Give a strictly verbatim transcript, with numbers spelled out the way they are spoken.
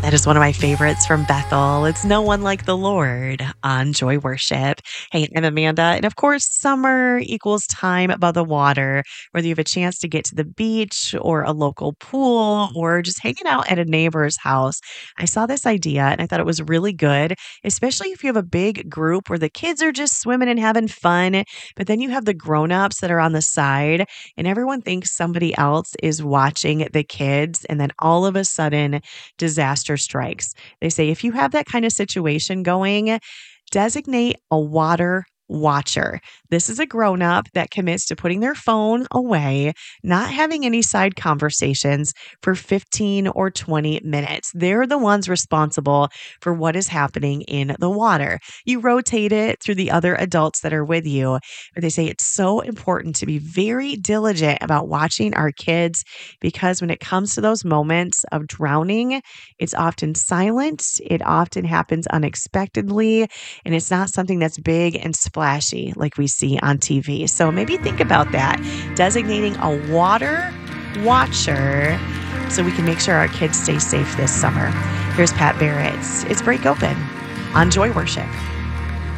That is one of my favorites from Bethel. It's No One Like the Lord on Joy Worship. Hey, I'm Amanda. And of course, summer equals time above the water, whether you have a chance to get to the beach or a local pool or just hanging out at a neighbor's house. I saw this idea and I thought it was really good, especially if you have a big group where the kids are just swimming and having fun, but then you have the grown-ups that are on the side and everyone thinks somebody else is watching the kids. And then all of a sudden, disaster strikes. They say if you have that kind of situation going, designate a water watcher. This is a grown up that commits to putting their phone away, not having any side conversations for fifteen or twenty minutes. They're the ones responsible for what is happening in the water. You rotate it through the other adults that are with you. But they say it's so important to be very diligent about watching our kids because when it comes to those moments of drowning, it's often silent. It often happens unexpectedly, and it's not something that's big and splashy like we see on T V. So maybe think about that, designating a water watcher so we can make sure our kids stay safe this summer. Here's Pat Barrett. It's Break Open on Joy Worship.